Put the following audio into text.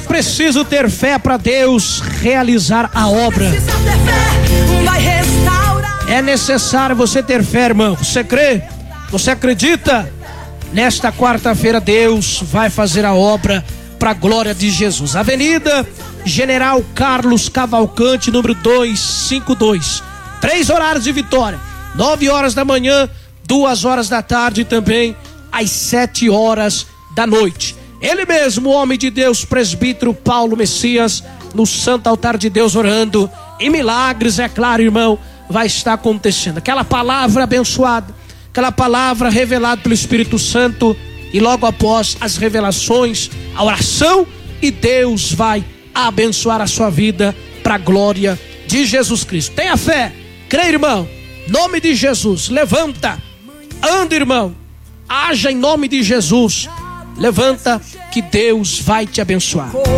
preciso ter fé para Deus realizar a obra. É necessário você ter fé, irmão. Você crê? Você acredita? Nesta quarta-feira Deus vai fazer a obra para a glória de Jesus. Avenida General Carlos Cavalcante, número 252. 3 horários de Vitória: 9 horas da manhã, 2 horas da tarde e também às 7 horas da noite. Ele mesmo, o homem de Deus, presbítero Paulo Messias, no Santo Altar de Deus orando. E milagres, é claro, irmão, vai estar acontecendo. Aquela palavra abençoada, aquela palavra revelada pelo Espírito Santo, e logo após as revelações, a oração, e Deus vai abençoar a sua vida para a glória de Jesus Cristo. Tenha fé, crê, irmão, em nome de Jesus. Levanta, anda, irmão, haja em nome de Jesus. Levanta, que Deus vai te abençoar.